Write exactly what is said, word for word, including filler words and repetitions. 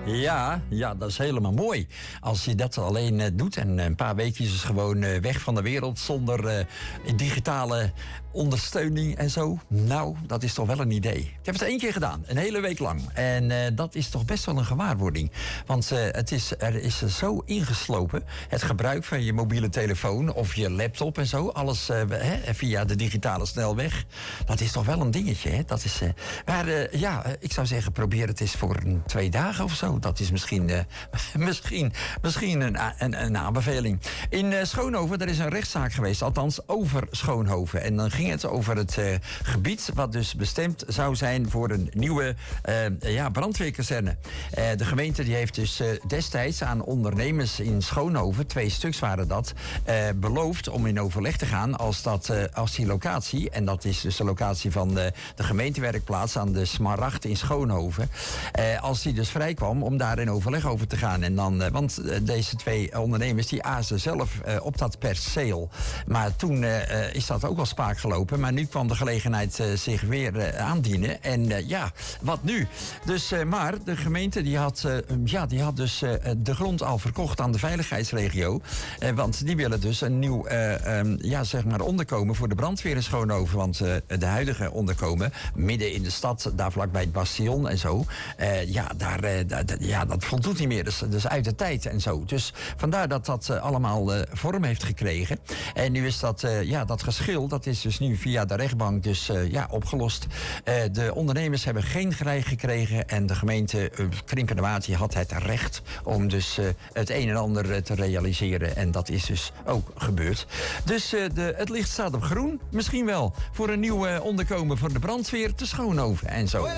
Ja, ja, dat is helemaal mooi. Als je dat alleen uh, doet en een paar weekjes is gewoon uh, weg van de wereld zonder uh, digitale ondersteuning en zo. Nou, dat is toch wel een idee. Ik heb het één keer gedaan, een hele week lang. En uh, dat is toch best wel een gewaarwording. Want uh, het is, er is zo ingeslopen. Het gebruik van je mobiele telefoon of je laptop en zo. Alles uh, hè, via de digitale snelweg. Dat is toch wel een dingetje, hè? Dat is, uh, maar uh, ja, uh, ik zou zeggen, probeer het eens voor een, twee dagen of zo. Dat is misschien, uh, misschien, misschien een, een, een aanbeveling. In uh, Schoonhoven, er is een rechtszaak geweest. Althans, over Schoonhoven. En dan ging het over het uh, gebied wat dus bestemd zou zijn voor een nieuwe uh, ja, brandweerkazerne. Uh, de gemeente die heeft dus uh, destijds aan ondernemers in Schoonhoven, twee stuks waren dat, uh, beloofd om in overleg te gaan als, dat, uh, als die locatie, en dat is dus de locatie van de, de gemeentewerkplaats aan de Smaragd in Schoonhoven, uh, als die dus vrij kwam om daar in overleg over te gaan. En dan, uh, want uh, deze twee ondernemers die aasden zelf uh, op dat perceel. Maar toen uh, is dat ook wel spaak gelopen. Maar nu kwam de gelegenheid uh, zich weer uh, aandienen. En uh, ja, wat nu? Dus, uh, maar de gemeente die had, uh, ja, die had dus uh, de grond al verkocht aan de veiligheidsregio. Uh, want die willen dus een nieuw uh, um, ja, zeg maar onderkomen voor de brandweer in Schoonhoven. Want uh, de huidige onderkomen, midden in de stad, daar vlakbij het Bastion en zo. Uh, ja, daar, uh, da, da, ja, dat voldoet niet meer. Dus, dus uit de tijd en zo. Dus vandaar dat dat uh, allemaal uh, vorm heeft gekregen. En nu is dat, uh, ja, dat geschil, dat is dus nu via de rechtbank dus uh, ja, opgelost. Uh, de ondernemers hebben geen gelijk gekregen en de gemeente uh, Krimpenerwaard had het recht om dus uh, het een en ander uh, te realiseren. En dat is dus ook gebeurd. Dus uh, de, het licht staat op groen. Misschien wel voor een nieuw uh, onderkomen voor de brandweer te Schoonhoven en zo.